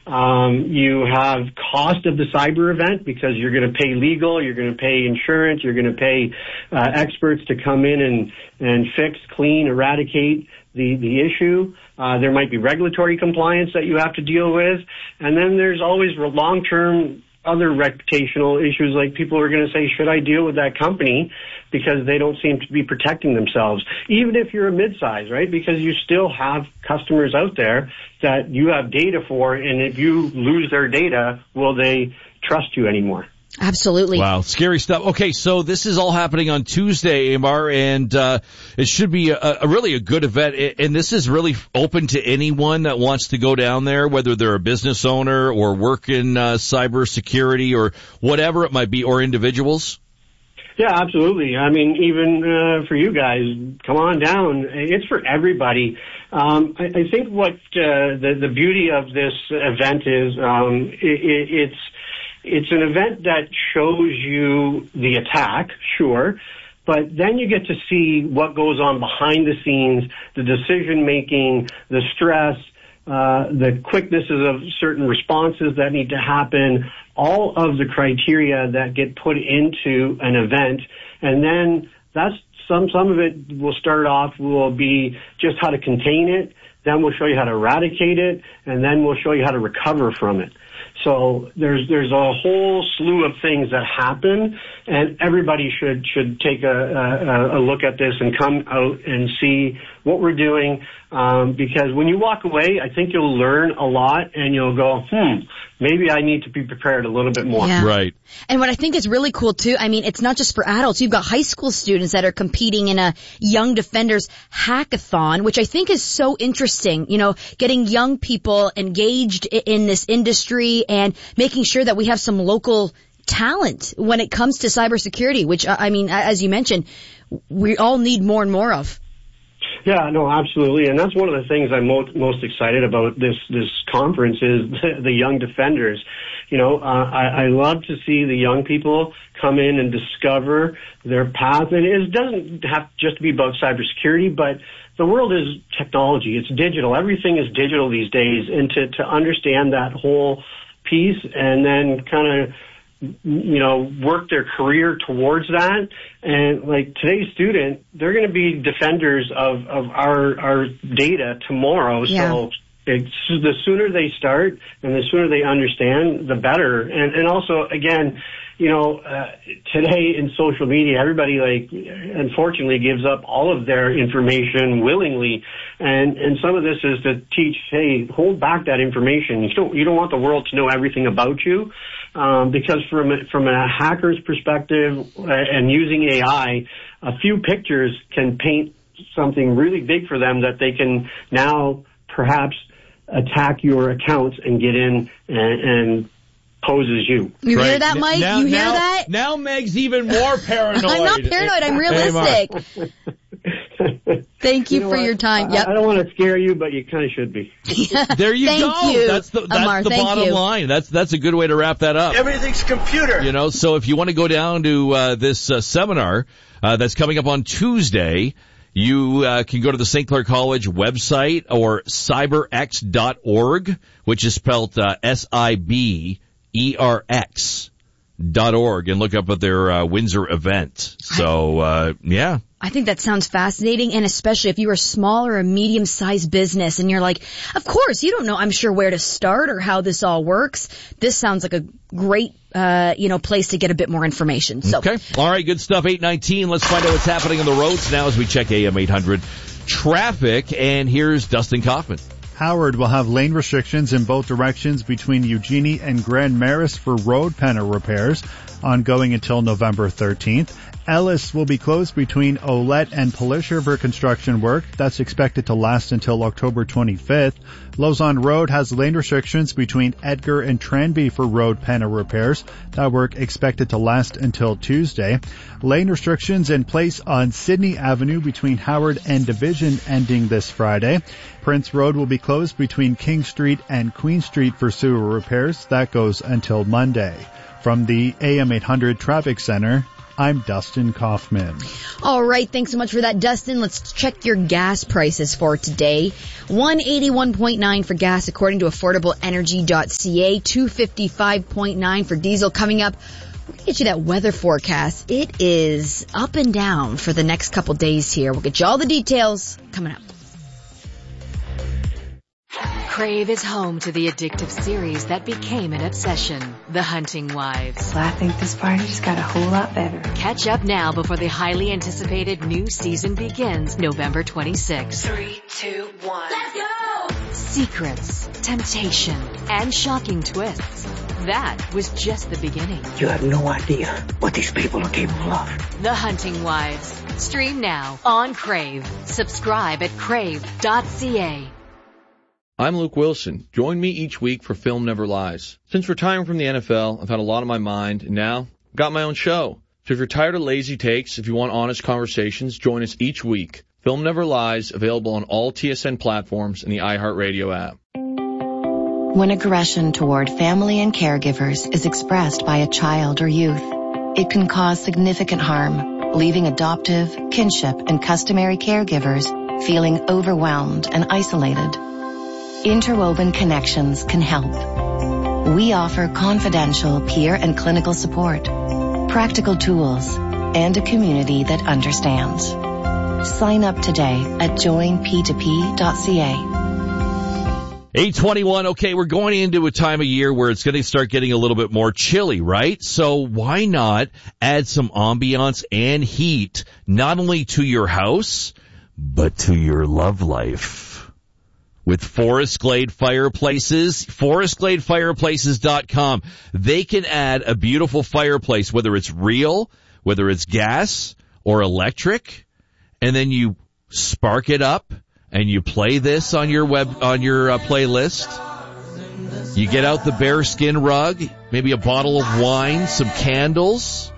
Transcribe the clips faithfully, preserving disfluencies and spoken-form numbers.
Um, you have cost of the cyber event because you're going to pay legal, you're going to pay insurance, you're going to pay uh, experts to come in and, and fix, clean, eradicate the, the issue. Uh, there might be regulatory compliance that you have to deal with. And then there's always long-term other reputational issues, like people are going to say, should I deal with that company because they don't seem to be protecting themselves, even if you're a mid-size, right? Because you still have customers out there that you have data for, and if you lose their data, will they trust you anymore? Absolutely. Wow, scary stuff. Okay, so this is all happening on Tuesday, Amar, and uh, it should be a, a really a good event. And this is really open to anyone that wants to go down there, whether they're a business owner or work in uh, cybersecurity or whatever it might be, or individuals. Yeah, absolutely. I mean, even uh, for you guys, come on down. It's for everybody. Um, I, I think what uh, the, the beauty of this event is, um, it, it, it's It's an event that shows you the attack, sure, but then you get to see what goes on behind the scenes, the decision-making, the stress, uh, the quicknesses of certain responses that need to happen, all of the criteria that get put into an event. And then that's some, some of it will start off will be just how to contain it. Then we'll show you how to eradicate it, and then we'll show you how to recover from it. So there's there's a whole slew of things that happen, and everybody should should take a, a, a look at this and come out and see what we're doing. Um, because when you walk away, I think you'll learn a lot, and you'll go, hmm, maybe I need to be prepared a little bit more. Yeah. Right. And what I think is really cool, too, I mean, it's not just for adults. You've got high school students that are competing in a Young Defenders hackathon, which I think is so interesting, you know, getting young people engaged in this industry and making sure that we have some local talent when it comes to cybersecurity, which, I mean, as you mentioned, we all need more and more of. Yeah, no, absolutely. And that's one of the things I'm most, most excited about this, this conference is the, the Young Defenders. You know, uh, I, I love to see the young people come in and discover their path. And it doesn't have just to be about cybersecurity, but the world is technology. It's digital. Everything is digital these days. And to, to understand that whole piece and then kind of, you know, work their career towards that. And like today's student, they're going to be defenders of, of our, our data tomorrow. Yeah. So it's, the sooner they start and the sooner they understand, the better. And, and also, again, you know, uh, today in social media, everybody, like, unfortunately gives up all of their information willingly. And, and some of this is to teach, hey, hold back that information. You don't, you don't want the world to know everything about you. Um, because from, from a hacker's perspective uh, and using A I, a few pictures can paint something really big for them that they can now perhaps attack your accounts and get in and, and pose as you. You right. hear that, Mike? Now, you hear now, that? Now Meg's even more paranoid. I'm not paranoid. I'm realistic. Thank you, you know for what? your time. I, yep. I don't want to scare you, but you kind of should be. There you Thank go. You, that's the, that's Amar, the bottom you. line. That's that's a good way to wrap that up. Everything's computer. You know, so if you want to go down to uh, this uh, seminar uh, that's coming up on Tuesday, you uh, can go to the Saint Clair College website or cyberx dot org, which is spelled uh, S I B E R X dot org, and look up at their uh, Windsor event. So, uh, yeah. I think that sounds fascinating, and especially if you're a small or a medium-sized business and you're like, of course, you don't know, I'm sure, where to start or how this all works. This sounds like a great, uh, you know, place to get a bit more information. So. Okay. All right, good stuff. eight nineteen. Let's find out what's happening on the roads now as we check A M eight hundred traffic, and here's Dustin Kaufman. Howard will have lane restrictions in both directions between Eugenie and Grand Maris for road panel repairs, ongoing until November thirteenth. Ellis will be closed between Olette and Polisher for construction work. That's expected to last until October twenty-fifth. Lausanne Road has lane restrictions between Edgar and Tranby for road panel repairs. That work expected to last until Tuesday. Lane restrictions in place on Sydney Avenue between Howard and Division ending this Friday. Prince Road will be closed between King Street and Queen Street for sewer repairs. That goes until Monday. From the A M eight hundred Traffic Center, I'm Dustin Kaufman. All right, thanks so much for that, Dustin. Let's check your gas prices for today. one eighty-one point nine for gas according to affordable energy dot c a, two fifty-five point nine for diesel. Coming up, we'll get you that weather forecast. It is up and down for the next couple days here. We'll get you all the details coming up. Crave is home to the addictive series that became an obsession, The Hunting Wives. Well, I think this party just got a whole lot better. Catch up now before the highly anticipated new season begins November twenty-sixth. Three, two, one. Let's go! Secrets, temptation, and shocking twists. That was just the beginning. You have no idea what these people are capable of. The Hunting Wives. Stream now on Crave. Subscribe at crave dot c a. I'm Luke Wilson. Join me each week for Film Never Lies. Since retiring from the N F L, I've had a lot on my mind, and now I've got my own show. So if you're tired of lazy takes, if you want honest conversations, join us each week. Film Never Lies, available on all T S N platforms and the iHeartRadio app. When aggression toward family and caregivers is expressed by a child or youth, it can cause significant harm, leaving adoptive, kinship, and customary caregivers feeling overwhelmed and isolated. Interwoven Connections can help. We offer confidential peer and clinical support, practical tools, and a community that understands. Sign up today at join p two p dot c a. eight twenty-one, okay, we're going into a time of year where it's going to start getting a little bit more chilly, right? So why not add some ambiance and heat, not only to your house, but to your love life? With Forest Glade Fireplaces, forest glade fireplaces dot com. They can add a beautiful fireplace, whether it's real, whether it's gas or electric, and then you spark it up and you play this on your web, on your uh, playlist. You get out the bearskin rug, maybe a bottle of wine, some candles.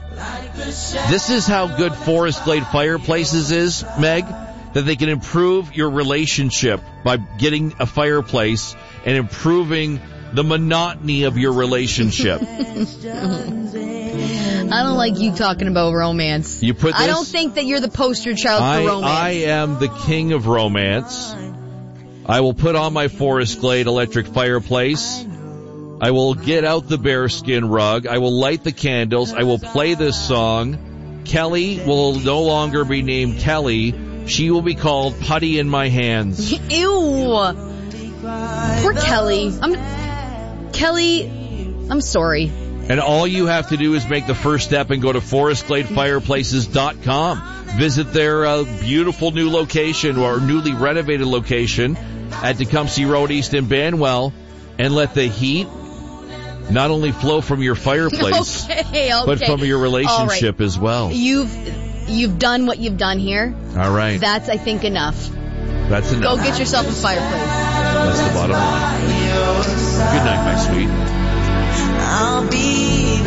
This is how good Forest Glade Fireplaces is, Meg, that they can improve your relationship by getting a fireplace and improving the monotony of your relationship. I don't like you talking about romance. You put this, I don't think that you're the poster child I, for romance. I am the king of romance. I will put on my Forest Glade electric fireplace. I will get out the bearskin rug. I will light the candles. I will play this song. Kelly will no longer be named Kelly. She will be called Putty in My Hands. Ew. Poor Kelly. I'm Kelly, I'm sorry. And all you have to do is make the first step and go to forest glade fireplaces dot com. Visit their uh, beautiful new location or newly renovated location at Tecumseh Road East in Banwell, and let the heat not only flow from your fireplace, okay, okay. but from your relationship right. as well. You've You've done what you've done here. All right. That's, I think, enough. That's enough. Go get yourself a fireplace. That's the bottom line. Good night, my sweet. I'll be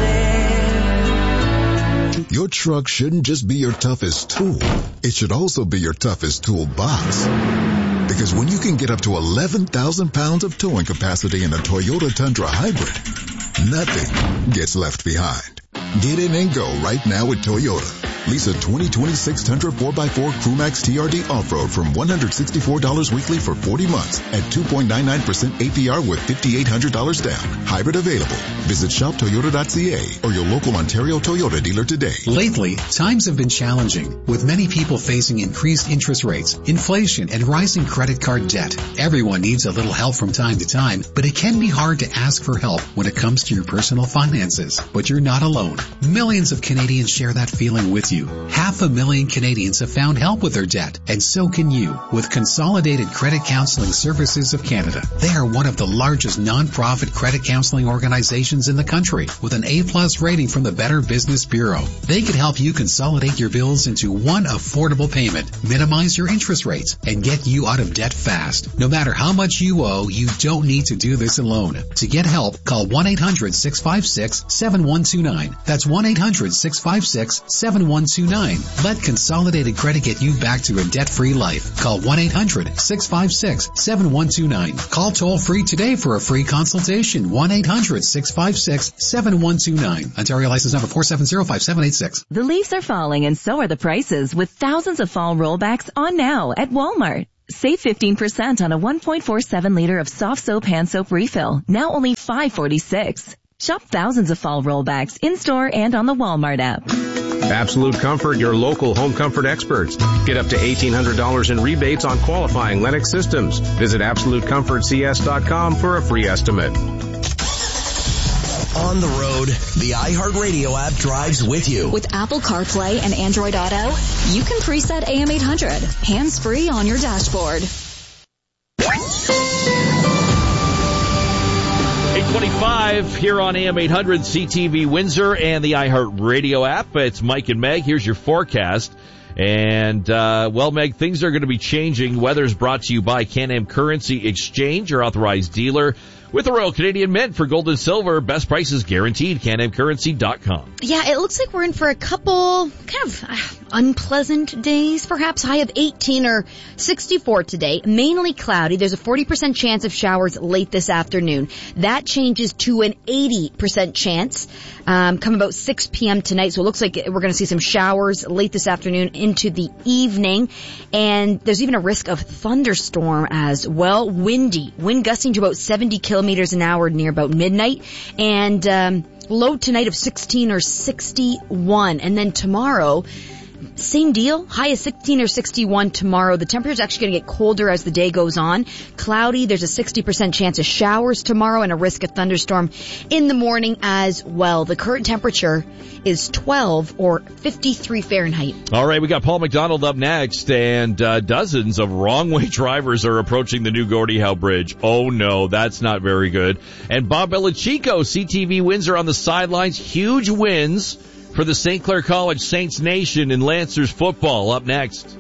there. Your truck shouldn't just be your toughest tool. It should also be your toughest toolbox. Because when you can get up to eleven thousand pounds of towing capacity in a Toyota Tundra Hybrid, nothing gets left behind. Get in and go right now with Toyota. Lease a twenty twenty-six Tundra four by four Crewmax T R D Off-Road from one hundred sixty-four dollars weekly for forty months at two point nine nine percent A P R with five thousand eight hundred dollars down. Hybrid available. Visit shop toyota dot c a or your local Ontario Toyota dealer today. Lately, times have been challenging, with many people facing increased interest rates, inflation, and rising credit card debt. Everyone needs a little help from time to time, but it can be hard to ask for help when it comes to your personal finances. But you're not alone. Millions of Canadians share that feeling with you. Half a million Canadians have found help with their debt, and so can you with Consolidated Credit Counseling Services of Canada. They are one of the largest non-profit credit counseling organizations in the country with an A-plus rating from the Better Business Bureau. They can help you consolidate your bills into one affordable payment, minimize your interest rates, and get you out of debt fast. No matter how much you owe, you don't need to do this alone. To get help, call one eight hundred six five six seven one two nine. That's one eight hundred six five six seven one one two nine. Let Consolidated Credit get you back to a debt-free life. Call one eight hundred six five six seven one two nine. Call toll free today for a free consultation. one eight hundred six five six seven one two nine. Ontario license number four seven zero five seven eight six. The leaves are falling and so are the prices, with thousands of fall rollbacks on now at Walmart. Save fifteen percent on a one point four seven liter of soft soap hand soap refill, now only five forty-six. Shop thousands of fall rollbacks in-store and on the Walmart app. Absolute Comfort, your local home comfort experts. Get up to eighteen hundred dollars in rebates on qualifying Lennox systems. Visit absolute comfort c s dot com for a free estimate. On the road, the iHeartRadio app drives with you. With Apple CarPlay and Android Auto, you can preset A M eight hundred, hands-free on your dashboard. eight twenty-five here on A M eight hundred C T V Windsor and the iHeartRadio app. It's Mike and Meg. Here's your forecast. And, uh, well, Meg, things are going to be changing. Weather's brought to you by Can-Am Currency Exchange, your authorized dealer with the Royal Canadian Mint for gold and silver. Best prices guaranteed. can am currency dot com. Yeah, it looks like we're in for a couple kind of uh, unpleasant days, perhaps. High of eighteen or sixty-four today. Mainly cloudy. There's a forty percent chance of showers late this afternoon. That changes to an eighty percent chance um, come about six p.m. tonight. So it looks like we're going to see some showers late this afternoon into the evening. And there's even a risk of thunderstorm as well. Windy. Wind gusting to about seventy kilometers an hour near about midnight. And um, low tonight of sixteen or sixty-one. And then tomorrow, same deal. High of sixteen or sixty-one tomorrow. The temperature's actually going to get colder as the day goes on. Cloudy. There's a sixty percent chance of showers tomorrow and a risk of thunderstorm in the morning as well. The current temperature is twelve or fifty-three Fahrenheit. All right, we got Paul McDonald up next, and uh, dozens of wrong-way drivers are approaching the new Gordie Howe Bridge. Oh, no, that's not very good. And Bob Belichico, C T V Windsor on the sidelines. Huge wins for the Saint Clair College Saints Nation in Lancers football. Up next.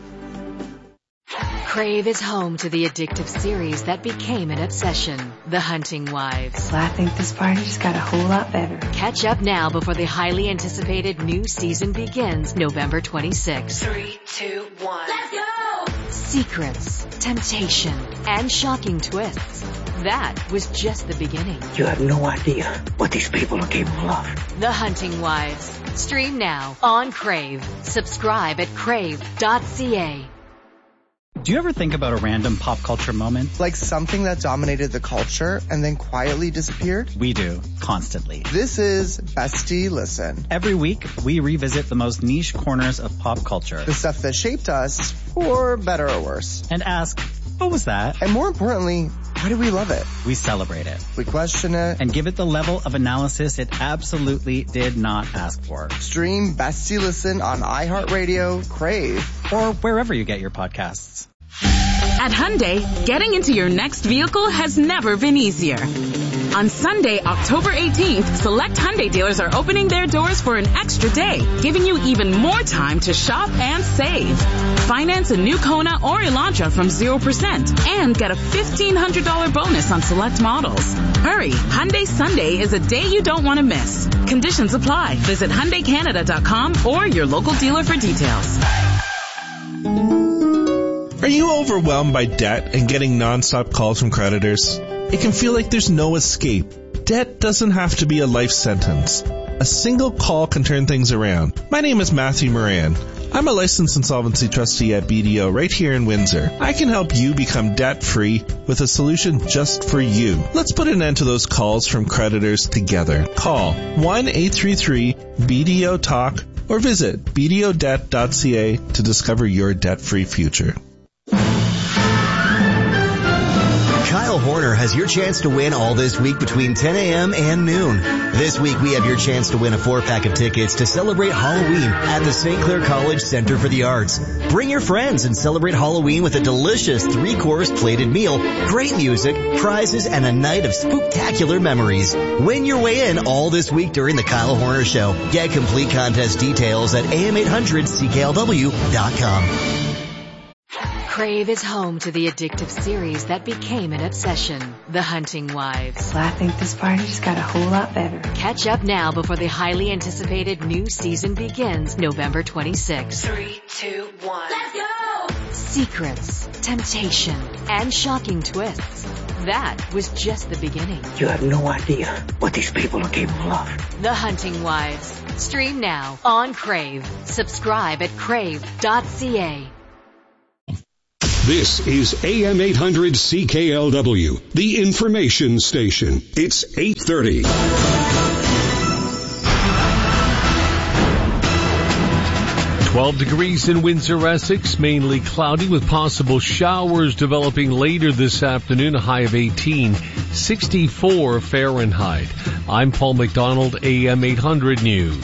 Crave is home to the addictive series that became an obsession, The Hunting Wives. Well, I think this party just got a whole lot better. Catch up now before the highly anticipated new season begins November twenty-sixth. Three, two, one. Let's go! Secrets, temptation, and shocking twists. That was just the beginning. You have no idea what these people are capable of. The Hunting Wives. Stream now on Crave. Subscribe at crave dot c a. Do you ever think about a random pop culture moment? Like something that dominated the culture and then quietly disappeared? We do, constantly. This is Bestie Listen. Every week, we revisit the most niche corners of pop culture. The stuff that shaped us, for better or worse. And ask, what was that? And more importantly, why do we love it? We celebrate it. We question it. And give it the level of analysis it absolutely did not ask for. Stream Bestie Listen on iHeartRadio, Crave, or wherever you get your podcasts. At Hyundai, getting into your next vehicle has never been easier. On Sunday, October eighteenth, select Hyundai dealers are opening their doors for an extra day, giving you even more time to shop and save. Finance a new Kona or Elantra from zero percent and get a fifteen hundred dollars bonus on select models. Hurry, Hyundai Sunday is a day you don't want to miss. Conditions apply. Visit Hyundai Canada dot com or your local dealer for details. Are you overwhelmed by debt and getting nonstop calls from creditors? It can feel like there's no escape. Debt doesn't have to be a life sentence. A single call can turn things around. My name is Matthew Moran. I'm a licensed insolvency trustee at B D O right here in Windsor. I can help you become debt-free with a solution just for you. Let's put an end to those calls from creditors together. Call one eight three three B D O talk or visit b d o debt dot c a to discover your debt-free future. Kyle Horner has your chance to win all this week between ten a.m. and noon. This week we have your chance to win a four-pack of tickets to celebrate Halloween at the Saint Clair College Center for the Arts. Bring your friends and celebrate Halloween with a delicious three-course plated meal, great music, prizes, and a night of spooktacular memories. Win your way in all this week during the Kyle Horner Show. Get complete contest details at a m eight hundred c k l w dot com. Crave is home to the addictive series that became an obsession, The Hunting Wives. Well, I think this party just got a whole lot better. Catch up now before the highly anticipated new season begins November twenty-sixth. Three, two, one. Let's go! Secrets, temptation, and shocking twists. That was just the beginning. You have no idea what these people are capable of. The Hunting Wives. Stream now on Crave. Subscribe at crave dot c a. This is A M eight hundred C K L W, the information station. It's eight thirty. twelve degrees in Windsor, Essex, mainly cloudy with possible showers developing later this afternoon, a high of eighteen, sixty-four Fahrenheit. I'm Paul McDonald, A M eight hundred News.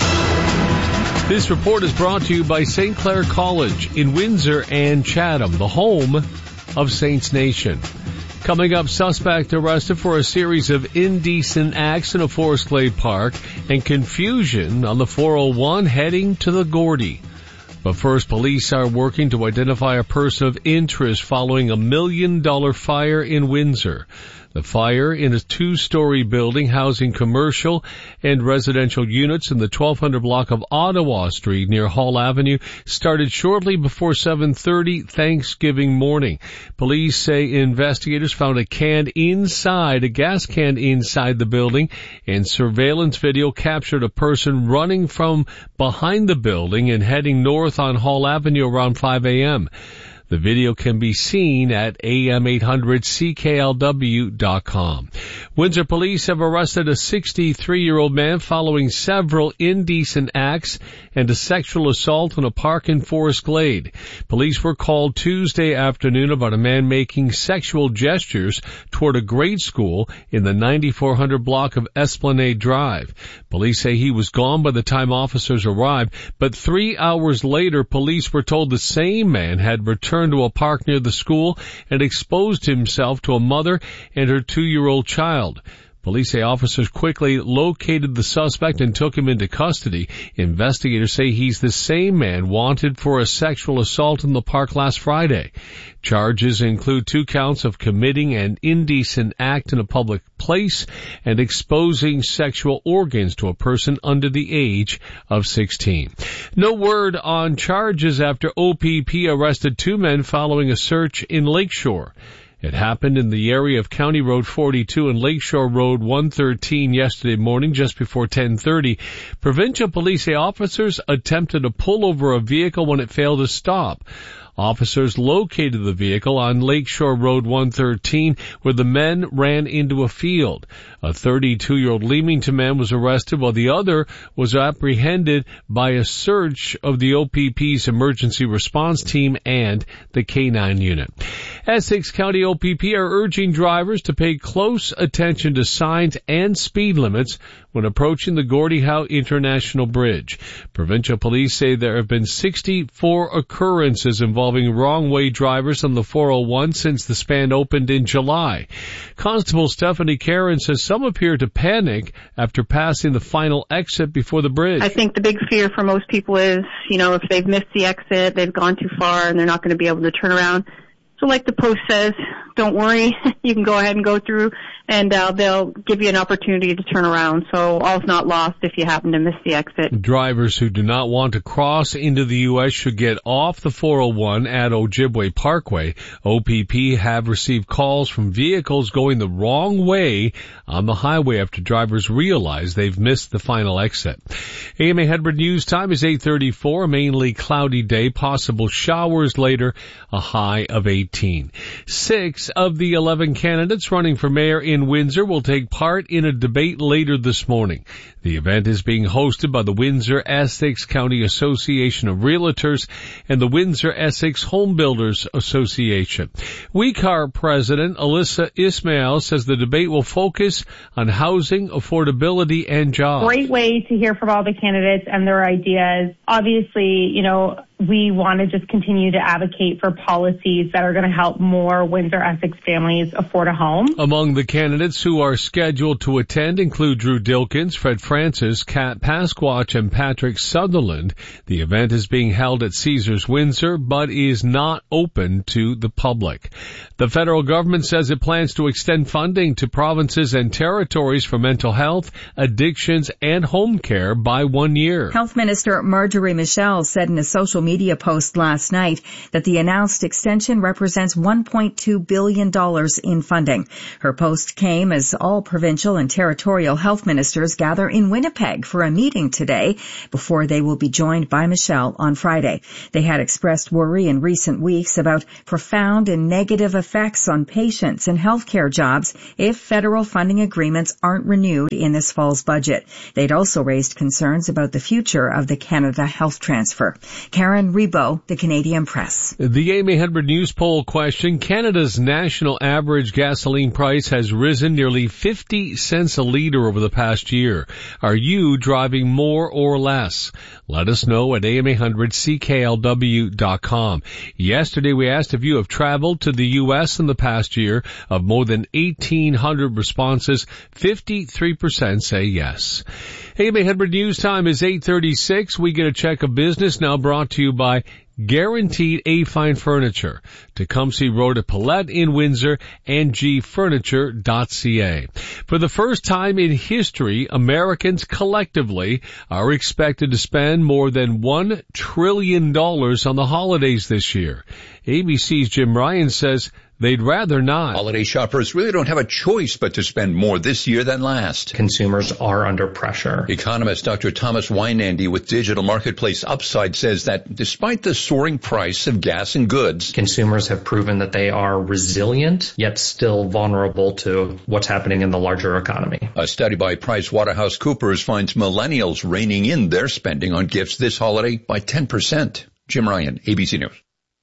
This report is brought to you by Saint Clair College in Windsor and Chatham, the home of Saints Nation. Coming up, suspect arrested for a series of indecent acts in a Forest Glade Park and confusion on the four oh one heading to the Gordy. But first, police are working to identify a person of interest following a million dollar fire in Windsor. The fire in a two-story building housing commercial and residential units in the twelve hundred block of Ottawa Street near Hall Avenue started shortly before seven thirty Thanksgiving morning. Police say investigators found a can inside, a gas can inside the building, and surveillance video captured a person running from behind the building and heading north on Hall Avenue around five a.m. The video can be seen at A M eight hundred C K L W dot com. Windsor police have arrested a sixty-three-year-old man following several indecent acts and a sexual assault in a park in Forest Glade. Police were called Tuesday afternoon about a man making sexual gestures toward a grade school in the ninety-four hundred block of Esplanade Drive. Police say he was gone by the time officers arrived, but three hours later, police were told the same man had returned to a park near the school and exposed himself to a mother and her two-year-old child. Police say officers quickly located the suspect and took him into custody. Investigators say he's the same man wanted for a sexual assault in the park last Friday. Charges include two counts of committing an indecent act in a public place and exposing sexual organs to a person under the age of sixteen. No word on charges after O P P arrested two men following a search in Lakeshore. It happened in the area of County Road forty-two and Lakeshore Road one thirteen yesterday morning just before ten thirty. Provincial police say officers attempted to pull over a vehicle when it failed to stop. Officers located the vehicle on Lakeshore Road one thirteen where the men ran into a field. A thirty-two-year-old Leamington man was arrested while the other was apprehended by a search of the O P P's emergency response team and the K nine unit. Essex County O P P are urging drivers to pay close attention to signs and speed limits when approaching the Gordie Howe International Bridge. Provincial police say there have been sixty-four occurrences involving wrong-way drivers on the four oh one since the span opened in July. Constable Stephanie Karen says some appear to panic after passing the final exit before the bridge. I think the big fear for most people is, you know, if they've missed the exit, they've gone too far, and they're not going to be able to turn around. So like the post says, don't worry, you can go ahead and go through, and uh, they'll give you an opportunity to turn around. So all's not lost if you happen to miss the exit. Drivers who do not want to cross into the U S should get off the four oh one at Ojibwe Parkway. O P P have received calls from vehicles going the wrong way on the highway after drivers realize they've missed the final exit. A M eight hundred News time is eight thirty-four, a mainly cloudy day, possible showers later, a high of eighteen. Six of the eleven candidates running for mayor in Windsor will take part in a debate later this morning. The event is being hosted by the Windsor-Essex County Association of Realtors and the Windsor-Essex Home Builders Association. W E C A R President Alyssa Ismail says the debate will focus on housing, affordability, and jobs. Great way to hear from all the candidates and their ideas. Obviously, you know, we want to just continue to advocate for policies that are going to help more Windsor-Essex families afford a home. Among the candidates who are scheduled to attend include Drew Dilkins, Fred Francis, Kat Pasquatch, and Patrick Sutherland. The event is being held at Caesars Windsor, but is not open to the public. The federal government says it plans to extend funding to provinces and territories for mental health, addictions, and home care by one year. Health Minister Marjorie Michel said in a social media post last night that the announced extension represents one point two billion dollars in funding. Her post came as all provincial and territorial health ministers gather in Winnipeg for a meeting today before they will be joined by Michel on Friday. They had expressed worry in recent weeks about profound and negative effects on patients and healthcare jobs if federal funding agreements aren't renewed in this fall's budget. They'd also raised concerns about the future of the Canada Health Transfer. Karen Rebo, The Canadian Press. The A M one hundred News poll question: Canada's national average gasoline price has risen nearly fifty cents a litre over the past year. Are you driving more or less? Let us know at A M one hundred C K L W dot com. Yesterday we asked if you have traveled to the U S in the past year. Of more than eighteen hundred responses, fifty-three percent say yes. A M one hundred News time is eight thirty-six. We get a check of business now brought to you by Guaranteed A-Fine Furniture, Tecumseh Road at Paulette in Windsor, and g furniture dot c a. For the first time in history, Americans collectively are expected to spend more than one trillion dollars on the holidays this year. A B C's Jim Ryan says they'd rather not. Holiday shoppers really don't have a choice but to spend more this year than last. Consumers are under pressure. Economist Doctor Thomas Weinandy with Digital Marketplace Upside says that despite the soaring price of gas and goods, consumers have proven that they are resilient, yet still vulnerable to what's happening in the larger economy. A study by PricewaterhouseCoopers finds millennials reining in their spending on gifts this holiday by ten percent. Jim Ryan, A B C News.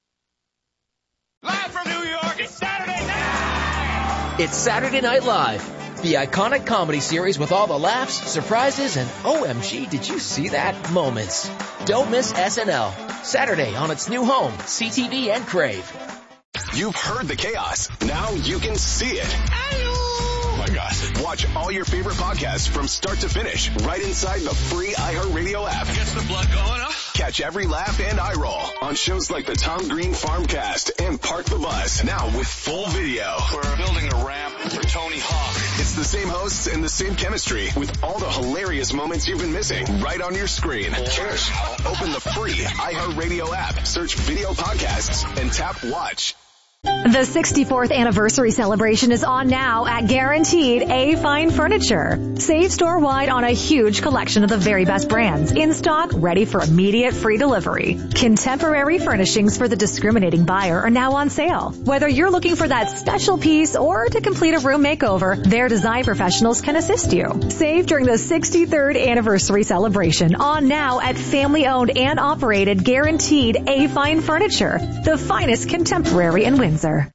Live from New York, it's Saturday night! It's Saturday Night Live, the iconic comedy series with all the laughs, surprises, and O M G, did you see that moments. Don't miss S N L, Saturday on its new home, C T V and Crave. You've heard the chaos. Now you can see it. Oh my gosh. Watch all your favorite podcasts from start to finish right inside the free iHeartRadio app. Gets the blood going, huh? Catch every laugh and eye roll on shows like the Tom Green Farmcast and Park the Bus. Now with full video. We're building a ramp for Tony Hawk. It's the same hosts and the same chemistry with all the hilarious moments you've been missing right on your screen. Cheers. Open the free iHeartRadio app, search video podcasts, and tap watch. The sixty-fourth anniversary celebration is on now at Guaranteed A-Fine Furniture. Save store-wide on a huge collection of the very best brands. In stock, ready for immediate free delivery. Contemporary furnishings for the discriminating buyer are now on sale. Whether you're looking for that special piece or to complete a room makeover, their design professionals can assist you. Save during the sixty-third anniversary celebration on now at family-owned and operated Guaranteed A-Fine Furniture. The finest contemporary in Windsor. Windsor.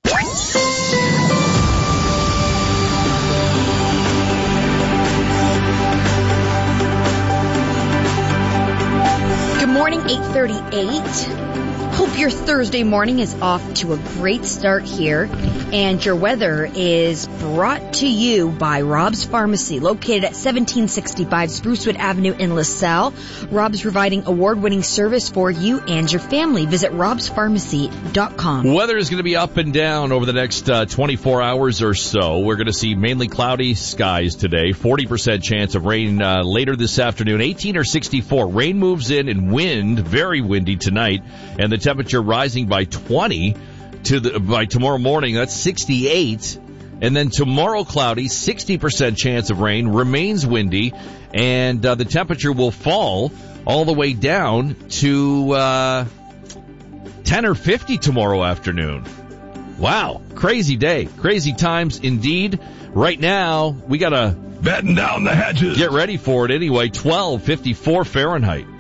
Good morning, eight thirty-eight. Hope your Thursday morning is off to a great start here. And your weather is brought to you by Rob's Pharmacy, located at seventeen sixty-five Sprucewood Avenue in LaSalle. Rob's providing award-winning service for you and your family. Visit robs pharmacy dot com. Weather is going to be up and down over the next uh, twenty-four hours or so. We're going to see mainly cloudy skies today. forty percent chance of rain uh, later this afternoon. eighteen or sixty-four. Rain moves in and wind, very windy tonight. And the temperature rising by twenty to the by tomorrow morning. That's sixty-eight. And then tomorrow cloudy, sixty percent chance of rain, remains windy, and uh, the temperature will fall all the way down to uh ten or fifty tomorrow afternoon. Wow, crazy day, crazy times indeed. Right now, we got to batten down the hatches. Get ready for it anyway. twelve fifty-four Fahrenheit.